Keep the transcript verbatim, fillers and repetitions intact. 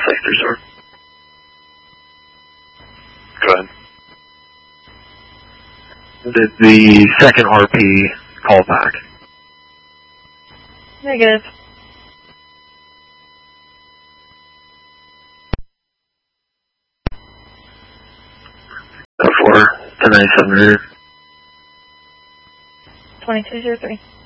Sector, sir. Go ahead. Did the second R P call back? Negative. four, ten ninety-seven. twenty-two zero three.